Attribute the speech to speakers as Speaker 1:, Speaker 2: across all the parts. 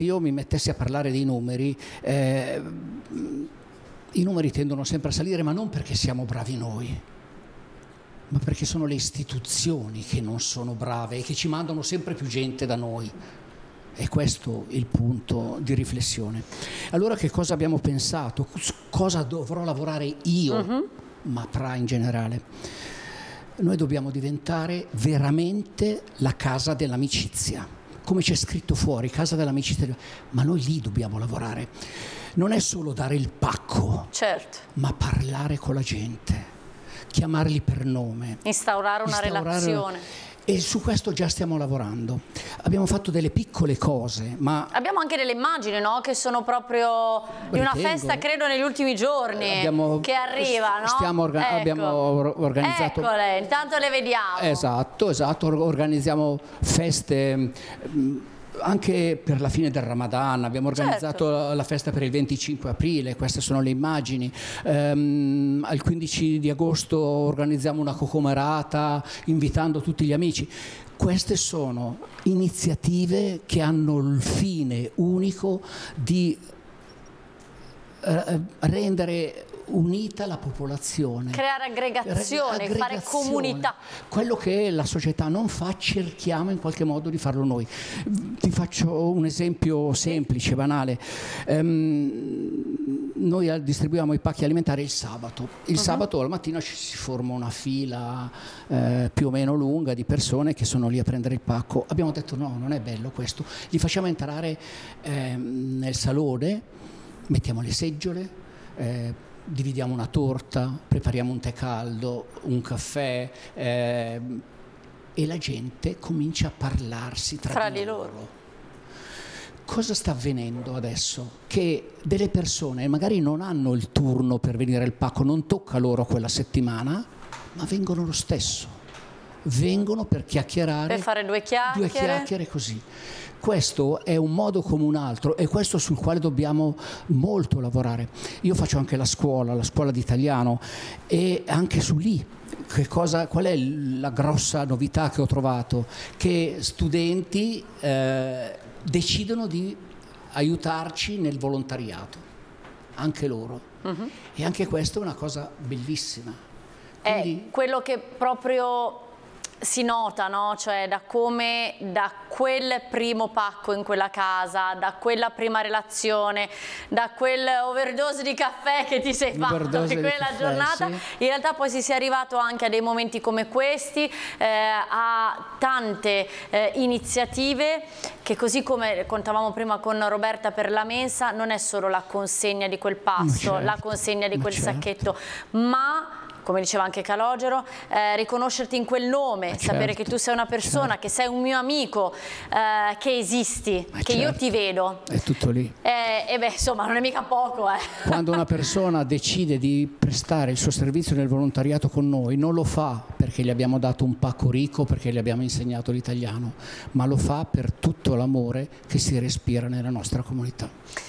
Speaker 1: io mi mettessi a parlare dei numeri, i numeri tendono sempre a salire, ma non perché siamo bravi noi, ma perché sono le istituzioni che non sono brave e che ci mandano sempre più gente da noi. E questo è il punto di riflessione. Allora che cosa abbiamo pensato? Cosa dovrò lavorare io, ma PRA in generale? Noi dobbiamo diventare veramente la casa dell'amicizia. Come c'è scritto fuori, casa dell'amicizia, ma noi lì dobbiamo lavorare. Non è solo dare il pacco,
Speaker 2: certo,
Speaker 1: ma parlare con la gente, chiamarli per nome.
Speaker 2: Instaurare una relazione.
Speaker 1: E su questo già stiamo lavorando. Abbiamo fatto delle piccole cose, ma...
Speaker 2: Abbiamo anche delle immagini, no? Che sono proprio di una festa, credo, negli ultimi giorni, che arriva, no?
Speaker 1: Abbiamo organizzato...
Speaker 2: Eccole, intanto le vediamo.
Speaker 1: Esatto, organizziamo feste... Anche per la fine del Ramadan abbiamo organizzato la festa per il 25 aprile, queste sono le immagini. Al 15 di agosto organizziamo una cocomerata invitando tutti gli amici. Queste sono iniziative che hanno il fine unico di rendere unita la popolazione,
Speaker 2: creare aggregazione, fare comunità.
Speaker 1: Quello che la società non fa, cerchiamo in qualche modo di farlo noi. Ti faccio un esempio semplice, banale. Noi distribuiamo i pacchi alimentari il sabato. Il sabato al mattino ci si forma una fila più o meno lunga di persone che sono lì a prendere il pacco. Abbiamo detto no, non è bello questo. Li facciamo entrare nel salone, mettiamo le seggiole, dividiamo una torta, prepariamo un tè caldo, un caffè e la gente comincia a parlarsi tra di loro. Cosa sta avvenendo adesso? Che delle persone magari non hanno il turno per venire al pacco, non tocca loro quella settimana, ma vengono lo stesso. Vengono per chiacchierare. Per
Speaker 2: fare due chiacchiere.
Speaker 1: 2 chiacchiere così. Questo è un modo come un altro e questo sul quale dobbiamo molto lavorare. Io faccio anche la scuola di italiano e anche su lì qual è la grossa novità che ho trovato? Che studenti decidono di aiutarci nel volontariato, anche loro. E anche questa è una cosa bellissima.
Speaker 2: Quindi, è quello che proprio si nota, no? Cioè da quel primo pacco in quella casa, da quella prima relazione, da quel overdose di caffè che ti sei fatto in quella giornata, in realtà poi si sia arrivato anche a dei momenti come questi, a tante iniziative che, così come contavamo prima con Roberta per la mensa, non è solo la consegna di quel pasto, la consegna di quel sacchetto, ma, come diceva anche Calogero, riconoscerti in quel nome, sapere che tu sei una persona, che sei un mio amico, che esisti, che io ti vedo.
Speaker 1: È tutto lì.
Speaker 2: E beh, insomma, non è mica poco.
Speaker 1: Quando una persona decide di prestare il suo servizio nel volontariato con noi, non lo fa perché gli abbiamo dato un pacco ricco, perché gli abbiamo insegnato l'italiano, ma lo fa per tutto l'amore che si respira nella nostra comunità.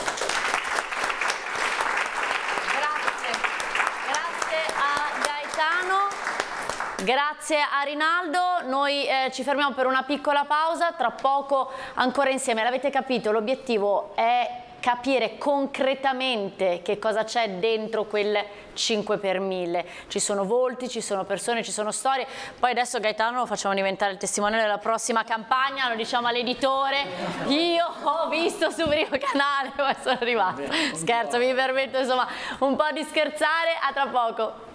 Speaker 2: Grazie a Rinaldo, noi ci fermiamo per una piccola pausa, tra poco ancora insieme. L'avete capito, l'obiettivo è capire concretamente che cosa c'è dentro quel 5 per 1000. Ci sono volti, ci sono persone, ci sono storie. Poi adesso Gaetano lo facciamo diventare il testimone della prossima campagna, lo diciamo all'editore. Io ho visto su Primo Canale come sono arrivato. Scherzo, mi permetto insomma un po' di scherzare, a tra poco.